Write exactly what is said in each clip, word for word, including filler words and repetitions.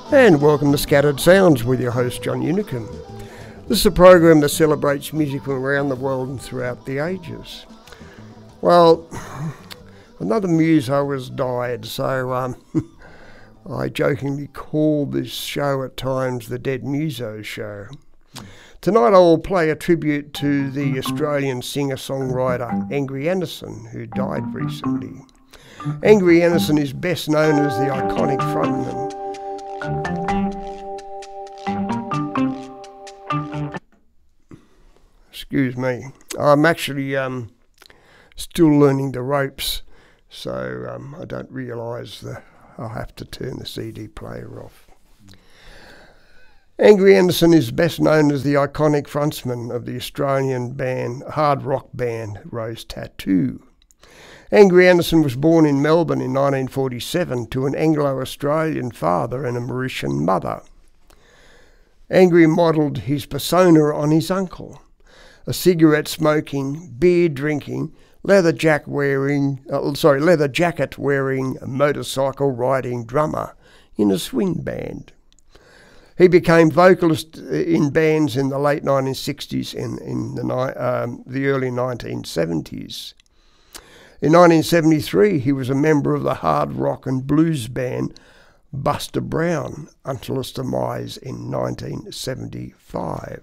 And welcome to Scattered Sounds with your host John Unicum. This is a program that celebrates music from around the world and throughout the ages. Well, another muso has died, so um, I jokingly call this show at times the Dead Muso Show. Tonight I will play a tribute to the Australian singer-songwriter Angry Anderson, who died recently. Angry Anderson is best known as the iconic frontman. Excuse me. I'm actually um, still learning the ropes, so um, I don't realise that I'll have to turn the C D player off. Angry Anderson is best known as the iconic frontman of the Australian band, hard rock band Rose Tattoo. Angry Anderson was born in Melbourne in nineteen forty-seven to an Anglo-Australian father and a Mauritian mother. Angry modelled his persona on his uncle, a cigarette-smoking, beer-drinking, leather jack wearing, uh, sorry, leather jacket wearing, motorcycle-riding drummer in a swing band. He became vocalist in bands in the late nineteen sixties and in the, um, the early nineteen seventies. In nineteen seventy-three, he was a member of the hard rock and blues band Buster Brown until his demise in nineteen seventy-five.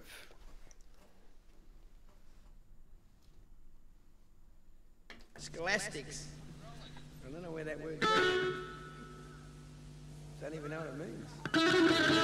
Scholastics. I don't know where that word goes. Don't even know what it means.